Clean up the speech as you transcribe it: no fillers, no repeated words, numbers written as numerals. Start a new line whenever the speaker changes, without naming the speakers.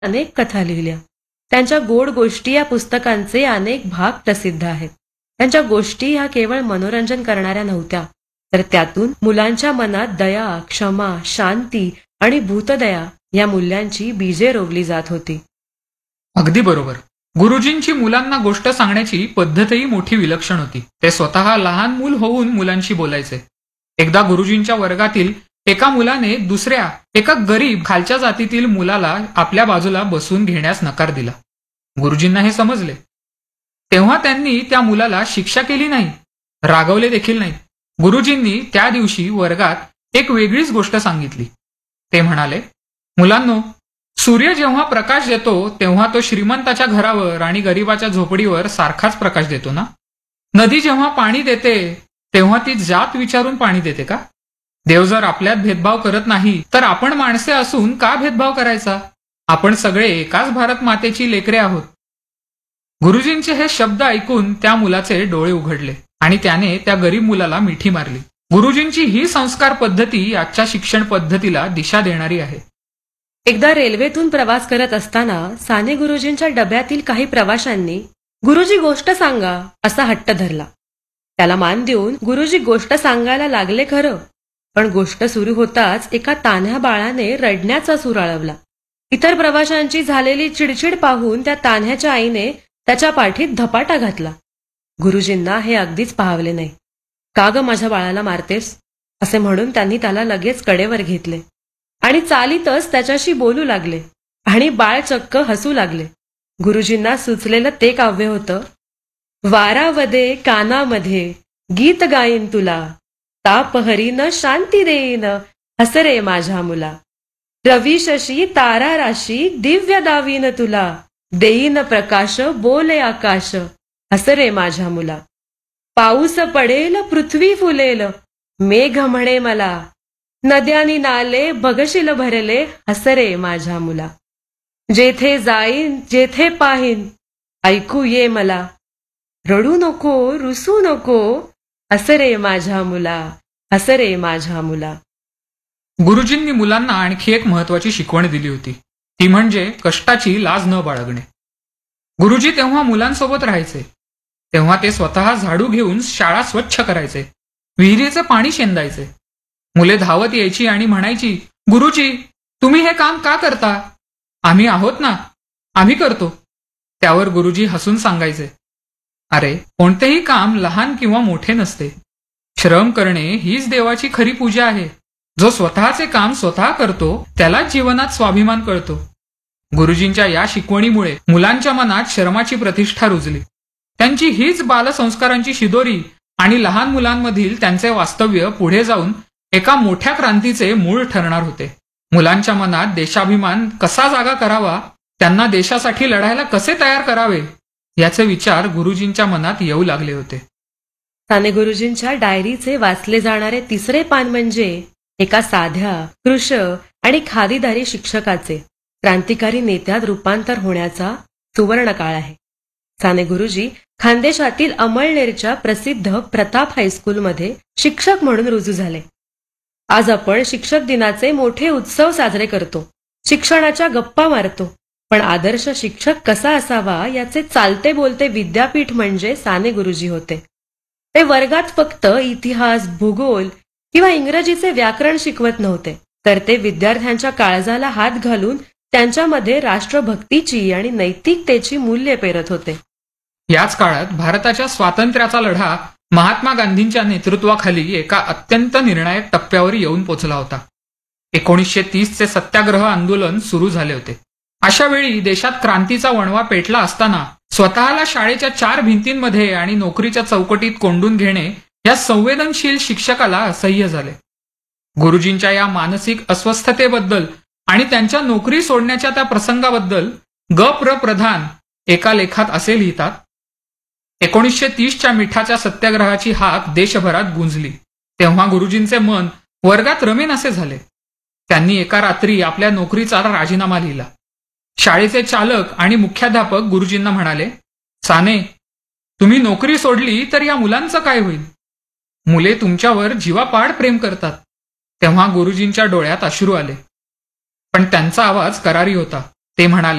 अनेक कथा लिहिल्या. त्यांच्या गोड गोष्टी या पुस्तकांचे अनेक भाग प्रसिद्ध आहेत. त्यांच्या गोष्टी ह्या केवळ मनोरंजन करणाऱ्या नव्हत्या, तर त्यातून मुलांच्या मनात दया, क्षमा, शांती आणि भूतदया या मूल्यांची बीजे रोवली जात होती.
अगदी बरोबर. गुरुजींची मुलांना गोष्ट सांगण्याची पद्धतही मोठी विलक्षण होती. ते स्वतः लहान मूल होऊन मुलांशी बोलायचे. एकदा गुरुजींच्या वर्गातील एका मुलाने दुसऱ्या एका गरीब खालच्या जातीतील मुलाला आपल्या बाजूला बसून घेण्यास नकार दिला. गुरुजींना हे समजले. तेव्हा त्यांनी त्या मुलाला शिक्षा केली नाही, रागवले देखील नाही. गुरुजींनी त्या दिवशी वर्गात एक वेगळीच गोष्ट सांगितली. ते म्हणाले, मुलांनो, सूर्य जेव्हा प्रकाश देतो तेव्हा तो श्रीमंताच्या घरावर आणि गरिबाच्या झोपडीवर सारखाच प्रकाश देतो ना? नदी जेव्हा पाणी देते तेव्हा ती जात विचारून पाणी देते का? देव जर आपल्यात भेदभाव करत नाही तर आपण माणसे असून का भेदभाव करायचा? आपण सगळे एकाच भारत मातेची लेकरे आहोत. गुरुजींचे हे शब्द ऐकून त्या मुलाचे डोळे उघडले आणि त्याने त्या गरीब मुलाला मिठी मारली. गुरुजींची ही संस्कार पद्धती आजच्या शिक्षण पद्धतीला दिशा देणारी आहे.
एकदा रेल्वेतून प्रवास करत असताना साने गुरुजींच्या डब्यातील काही प्रवाशांनी गुरुजी गोष्ट सांगा असा हट्ट धरला. त्याला मान देऊन गुरुजी गोष्ट सांगायला लागले खरं, पण गोष्ट सुरू होताच एका तान्ह्या बाळाने रडण्याचा सूर आळवला. इतर प्रवाशांची झालेली चिडचिड पाहून त्या तान्ह्याच्या आईने त्याच्या पाठीत धपाटा घातला. गुरुजींना हे अगदीच पाहवले नाही. का ग माझ्या बाळाला मारतेस असे म्हणून त्यांनी त्याला लगेच कडेवर घेतले आणि चालीतच त्याच्याशी बोलू लागले आणि बाळ चक्क हसू लागले. गुरुजींना सुचलेलं ते काव्य होतं, वारावदे कानामध्ये गीत गाईन तुला, ताप हरीन शांती देईन हसरे माझ्या मुला, रवी शशी तारा राशी दिव्य दावीन तुला, देईन प्रकाश बोले आकाश हसरे माझ्या मुला, पाऊस पडेल पृथ्वी फुलेल मेघ म्हणे मला, नद्यानी नाले बघशील भरले हसरे माझ्या मुला, जेथे जाईन जेथे पाहीन ऐकू ये मला, रडू नको रुसू नको हसरे माझ्या मुला, हसरे माझ्या मुला.
गुरुजींनी मुलांना आणखी एक महत्वाची शिकवण दिली होती, ती म्हणजे कष्टाची लाज न बाळगणे. गुरुजी तेव्हा मुलांसोबत राहायचे. तेव्हा ते स्वतः झाडू घेऊन शाळा स्वच्छ करायचे, विहिरीचे पाणी शेंदायचे. मुले धावत यायची आणि म्हणायची, गुरुजी तुम्ही हे काम का करता? आम्ही आहोत ना, आम्ही करतो. त्यावर गुरुजी हसून सांगायचे, अरे कोणतेही काम लहान किंवा मोठे नसते. श्रम करणे हीच देवाची खरी पूजा आहे. जो स्वतःचे काम स्वतः करतो त्यालाच जीवनात स्वाभिमान कळतो. गुरुजींच्या या शिकवणीमुळे मुलांच्या मनात श्रमाची प्रतिष्ठा रुजली. त्यांची हीच बालसंस्कारांची शिदोरी आणि लहान मुलांमधील त्यांचे वास्तव्य पुढे जाऊन एका मोठ्या क्रांतीचे मूळ ठरणार होते. मुलांच्या मनात देशाभिमान कसा जागा करावा, त्यांना देशासाठी लढायला कसे तयार करावे याचे विचार गुरुजींच्या मनात येऊ लागले होते.
साने गुरुजींच्या डायरीचे वाचले जाणारे तिसरे पान म्हणजे एका साध्या कृश आणि खादीदारी शिक्षकाचे क्रांतिकारी नेत्यात रूपांतर होण्याचा सुवर्ण काळ आहे. साने गुरुजी खानदेशातील अमळनेरच्या प्रसिद्ध प्रताप हायस्कूलमध्ये शिक्षक म्हणून रुजू झाले. आज आपण शिक्षक दिनाचे मोठे उत्सव साजरे करतो, शिक्षणाच्या गप्पा मारतो, पण आदर्श शिक्षक कसा असावा याचे चालते बोलते विद्यापीठ म्हणजे साने गुरुजी होते. ते वर्गात फक्त इतिहास, भूगोल किंवा इंग्रजीचे व्याकरण शिकवत नव्हते, तर ते विद्यार्थ्यांच्या काळजाला हात घालून त्यांच्यामध्ये राष्ट्रभक्तीची आणि नैतिकतेची मूल्ये पेरत होते.
याच काळात भारताच्या स्वातंत्र्याचा लढा महात्मा गांधींच्या नेतृत्वाखाली एका अत्यंत निर्णायक टप्प्यावर येऊन पोचला होता. 1930चे सत्याग्रह आंदोलन सुरू झाले होते. अशा वेळी देशात क्रांतीचा वणवा पेटला असताना स्वतःला शाळेच्या 4 भिंतींमध्ये आणि नोकरीच्या चौकटीत कोंडून घेणे या संवेदनशील शिक्षकाला असह्य झाले. गुरुजींच्या या मानसिक अस्वस्थतेबद्दल आणि त्यांच्या नोकरी सोडण्याच्या त्या प्रसंगाबद्दल ग. प्र. प्रधान एका लेखात असे लिहितात, 1930च्या मिठाच्या सत्याग्रहाची हाक देशभरात गुंजली. तेव्हा गुरुजींचे मन वर्गात रमेन असे झाले. त्यांनी एका रात्री आपल्या नोकरीचा राजीनामा लिहिला. शाळेचे चालक आणि मुख्याध्यापक गुरुजींना म्हणाले, साने, तुम्ही नोकरी सोडली तर या मुलांचं काय होईल? मुले तुमच्यावर जीवापाड प्रेम करतात. तेव्हा गुरुजींच्या डोळ्यात अश्रू आले, पण त्यांचा आवाज करारी होता. ते म्हणाले,